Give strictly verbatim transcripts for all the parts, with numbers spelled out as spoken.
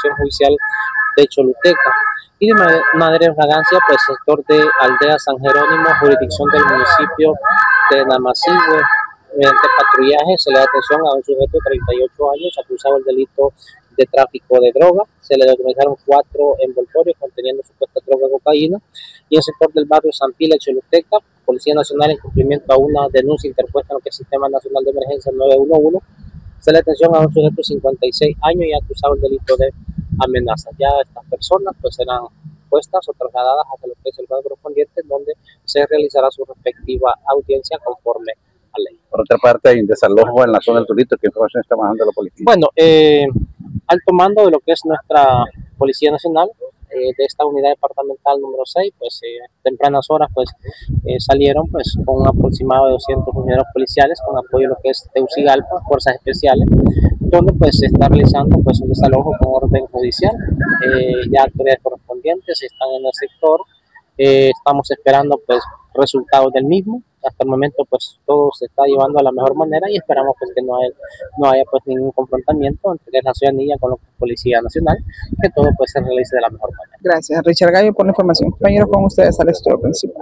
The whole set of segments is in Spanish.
Investigación Judicial de Choluteca. Y de manera de fragancia, pues sector de Aldea San Jerónimo, jurisdicción del municipio de Namasigüe. Mediante patrullaje se le da atención a un sujeto de treinta y ocho años acusado del delito de tráfico de droga. Se le decomisaron cuatro envoltorios conteniendo supuesta droga cocaína. Y en el sector del barrio San Pila, Choluteca, Policía Nacional, en cumplimiento a una denuncia interpuesta en lo que es el Sistema Nacional de Emergencia nueve uno uno, se le da atención a un sujeto de cincuenta y seis años y acusado del delito de amenaza. Ya estas personas pues serán puestas o trasladadas hacia lo que es el lugar correspondiente, donde se realizará su respectiva audiencia conforme a ley. Por otra parte, hay un desalojo en la zona del Turito. ¿Qué información está manejando la policía? Bueno, eh, alto mando de lo que es nuestra Policía Nacional, eh, de esta unidad departamental número seis, pues eh, tempranas horas pues eh, salieron pues con un aproximado de doscientos funcionarios policiales con apoyo de lo que es Teucigalpa, Fuerzas Especiales, donde pues se está realizando pues un desalojo con orden judicial. Eh, ya autoridades correspondientes están en el sector, eh, estamos esperando pues resultados del mismo. Hasta el momento pues todo se está llevando a la mejor manera y esperamos pues que no haya, no haya pues ningún confrontamiento entre la ciudadanía con la Policía Nacional, que todo pues se realice de la mejor manera. Gracias, Richard Gallo, por la información. Compañeros, con ustedes al estudio principal.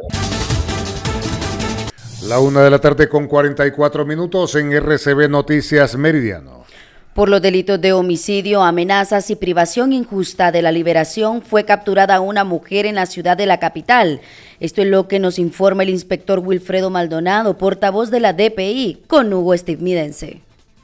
La una de la tarde con cuarenta y cuatro minutos en R C B Noticias Meridiano. Por los delitos de homicidio, amenazas y privación injusta de la liberación, fue capturada una mujer en la ciudad de la capital. Esto es lo que nos informa el inspector Wilfredo Maldonado, portavoz de la D P I, con Hugo Estividense.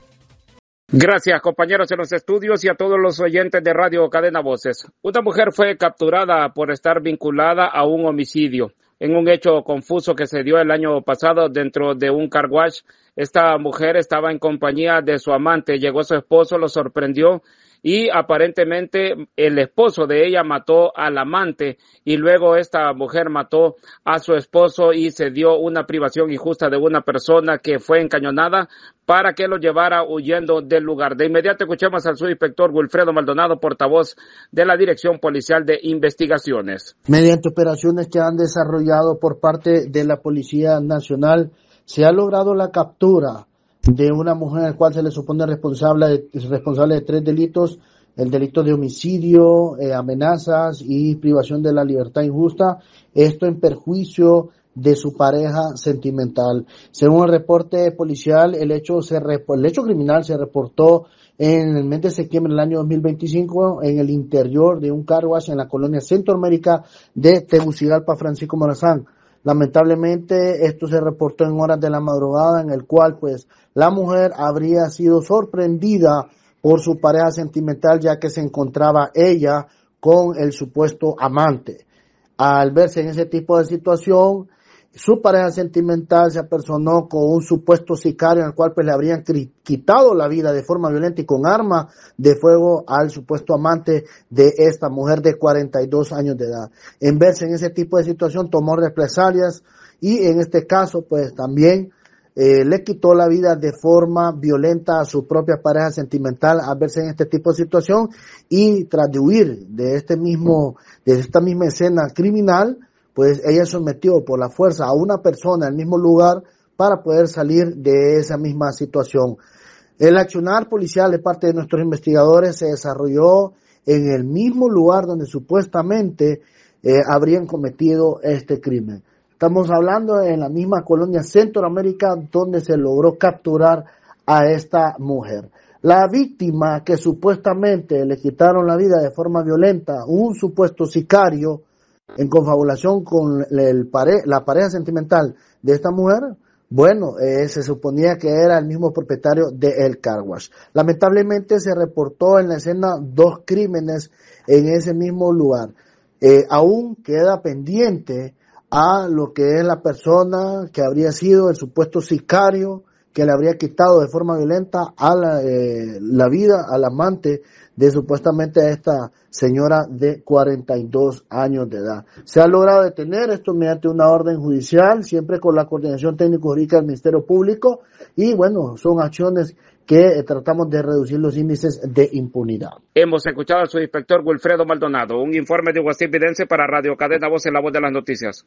Gracias, compañeros en los estudios y a todos los oyentes de Radio Cadena Voces. Una mujer fue capturada por estar vinculada a un homicidio. En un hecho confuso que se dio el año pasado dentro de un car wash, esta mujer estaba en compañía de su amante, llegó su esposo, lo sorprendió y aparentemente el esposo de ella mató al amante y luego esta mujer mató a su esposo y se dio una privación injusta de una persona que fue encañonada para que lo llevara huyendo del lugar. De inmediato escuchemos al subinspector Wilfredo Maldonado, portavoz de la Dirección Policial de Investigaciones. Mediante operaciones que han desarrollado por parte de la Policía Nacional, se ha logrado la captura de una mujer al cual se le supone responsable de, responsable de tres delitos: el delito de homicidio, eh, amenazas y privación de la libertad injusta, esto en perjuicio de su pareja sentimental. Según el reporte policial, el hecho se el hecho criminal se reportó en el mes de septiembre del año dos mil veinticinco en el interior de un car wash en la colonia Centroamérica de Tegucigalpa, Francisco Morazán. Lamentablemente esto se reportó en horas de la madrugada, en el cual pues la mujer habría sido sorprendida por su pareja sentimental, ya que se encontraba ella con el supuesto amante. Al verse en ese tipo de situación, su pareja sentimental se apersonó con un supuesto sicario en el cual pues le habrían quitado la vida de forma violenta y con arma de fuego al supuesto amante de esta mujer de cuarenta y dos años de edad. En verse en ese tipo de situación tomó represalias y en este caso pues también eh, le quitó la vida de forma violenta a su propia pareja sentimental al verse en este tipo de situación, y tras de huir de este mismo, de esta misma escena criminal, pues ella sometió por la fuerza a una persona en el mismo lugar para poder salir de esa misma situación. El accionar policial de parte de nuestros investigadores se desarrolló en el mismo lugar donde supuestamente eh, habrían cometido este crimen. Estamos hablando en la misma colonia Centroamérica, donde se logró capturar a esta mujer. La víctima que supuestamente le quitaron la vida de forma violenta, un supuesto sicario, en confabulación con el pare, la pareja sentimental de esta mujer, bueno, eh, se suponía que era el mismo propietario del car wash. Lamentablemente se reportó en la escena dos crímenes en ese mismo lugar. Eh, aún queda pendiente a lo que es la persona que habría sido el supuesto sicario que le habría quitado de forma violenta a la, eh, la vida al amante de supuestamente a esta señora de cuarenta y dos años de edad. Se ha logrado detener esto mediante una orden judicial, siempre con la coordinación técnico-jurídica del Ministerio Público, y bueno, son acciones que eh, tratamos de reducir los índices de impunidad. Hemos escuchado al subinspector Wilfredo Maldonado. Un informe de Hugo Estividense para Radio Cadena Voces, la voz de las noticias.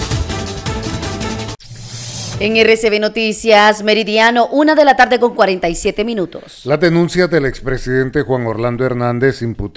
En R C B Noticias Meridiano, una de la tarde con cuarenta y siete minutos. La denuncia del expresidente Juan Orlando Hernández imputado